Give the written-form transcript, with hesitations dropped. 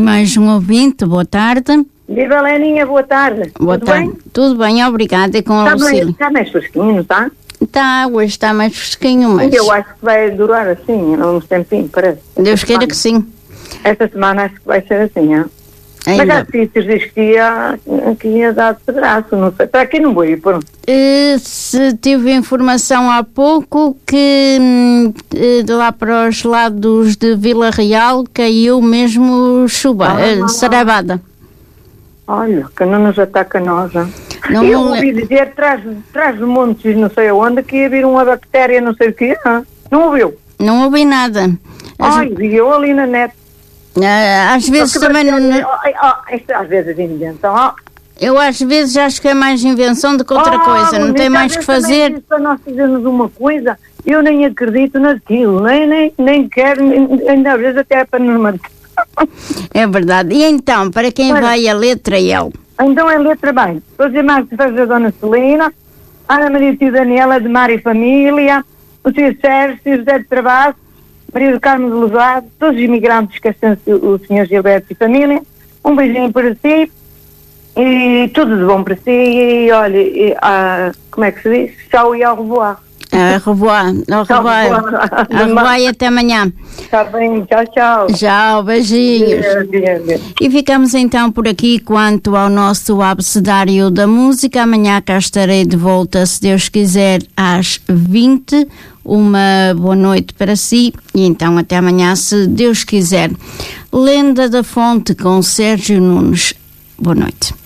mais um ouvinte, boa tarde. Viva Leninha, boa tarde. Boa Tudo tarde. bem? Tudo bem, obrigada. E com a Lucília? Está mais fresquinho, não está? Está, hoje está mais fresquinho, mas Eu acho que vai durar assim, uns tempinhos, parece. Deus queira que sim. Esta semana acho que vai ser assim, é? Mas já se diz que ia dar de pedaço, não sei. Para aqui não vou ir, pronto. Se tive informação há pouco que de lá para os lados de Vila Real caiu mesmo chuva, sarabada. Olha, que não nos ataca a nós, hein? Não eu ouvi dizer, traz de montes não sei aonde, que ia vir uma bactéria, não sei o quê. Não ouviu? Não ouvi nada. Ai, vi eu ali na net. Às vezes também não... Isto às vezes inventam. Eu às vezes acho que é mais invenção do que outra coisa, não tem mais que fazer. Para nós fazermos uma coisa, eu nem acredito naquilo, nem quero, ainda às vezes até é para nos matar. É verdade. E então, para quem vai a letra L? Então é letra bem. Todos os irmãos que faz a Dona Celina, Ana Maria e Daniela de Mar e Família, o Sr. Sérgio, José de Trabalho, Maria do Carmo de Luzado, todos os imigrantes que esquecem o Sr. Gilberto e família. Um beijinho para si e tudo de bom para si. E olha, como é que se diz? Tchau e ao revoir. Au revoir e até amanhã. Está bem, tchau. Tchau, beijinhos. E ficamos então por aqui quanto ao nosso abecedário da música. Amanhã cá estarei de volta, se Deus quiser, às 20. Uma boa noite para si e então até amanhã, se Deus quiser. Lenda da Fonte com Sérgio Nunes. Boa noite.